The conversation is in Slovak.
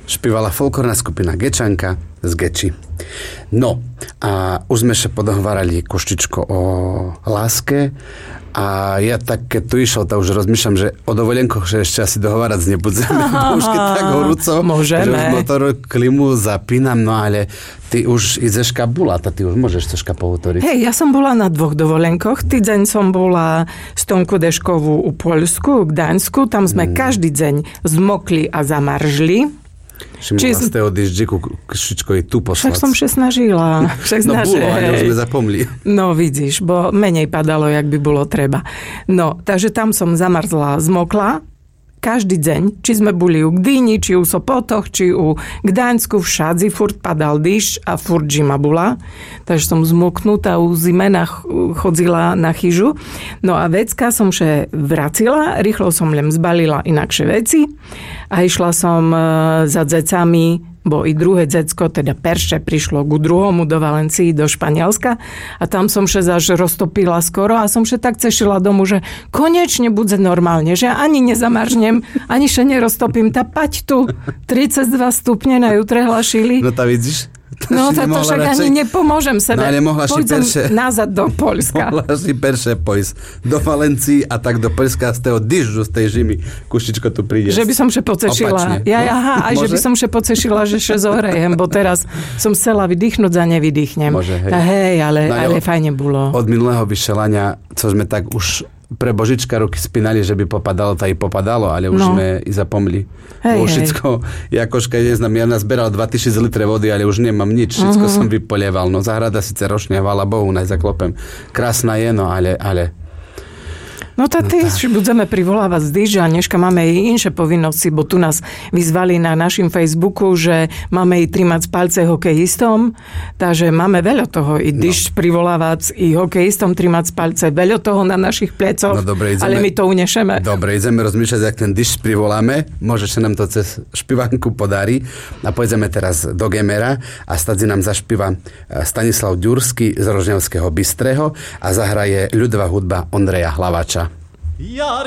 špívala folklórna skupina Gečanka z Geči. No, a už sme sa podohovárali koštičko o láske a ja tak, keď tu išiel, to už rozmýšľam, že o dovolenkoch, že ešte asi dohovárať nebudeme. Už keď tak horúco, môžeme. Že už motor klimu zapínam, no ale ty už ideš Kabulata, ty už môžeš troška pohotoriť. Hej, ja som bola na 2 dovolenkoch. Týdzeň som bola s Tonku Deškovú u Poľsku, v Gdaňsku. Tam sme každý deň zmokli a zamaržli. Mohla z toho dyždžiku kšičko i tu poslať. Však som sa snažila. No bolo, ale už sme zapomli. No vidíš, bo menej padalo, jak by bolo treba. No, takže tam som zamarzla, zmokla. Každý deň, či sme boli u Gdyni, či u Sopotoch, či u Gdaňsku, všadzi furt padal dyžď a furt zima bola. Takže som zmoknutá u zimena chodzila na chyžu. No a vecka som sa vracila, rýchlo som len zbalila inakšie veci a išla som za dzecami, bo i druhé decko, teda perše, prišlo ku druhomu do Valencii, do Španielska a tam som sa až roztopila skoro a som sa tak cešila domu, že konečne bude normálne, že ani nezamaržnem, ani sa neroztopím. Tá pať tu 32 stupne na jutre hlašili. No tá vidíš? No to však ani nepomôžem sebe. No ale mohla si perše... nazad do Poľska. Mohla si perše pojsť do Valencii a tak do Poľska z toho dyždu, z tej žimy. Kuštičko tu príde. Že by som sa pocešila. Aj že by som sa pocešila, že sa zohrejem, bo teraz som chcela vydýchnuť a nevydýchnem. Môže, hej. Hej, ale fajne bolo. Od minulého vyšelania, co sme tak už pre Božička ruky spínali, že by popadalo, to i popadalo, ale už sme i zapomli. Všetko, Jakoška, neznám, ja nazberal 2000 litre vody, ale už nemám nič, všetko som vypolieval. No záhrada síce ročne, hvala Bohu, zaklopem. Krásna je, no ale... No tak budeme privolávať z dyže a dneska máme i inšie povinnosti, bo tu nás vyzvali na našim Facebooku, že máme i trimať palce hokejistom, takže máme veľa toho i dyž privolávať i hokejistom trimať palce, veľa toho na našich plecoch, ale my to unešeme. Dobre, ideme rozmýšľať, jak ten dyž privoláme, môže sa nám to cez špivanku podarí a pôjdeme teraz do Gemera a stadzi nám zašpíva Stanislav Ďurský z Rožňavského Bystreho a zahraje ľudová hudba Ondreja Hlavača. Jar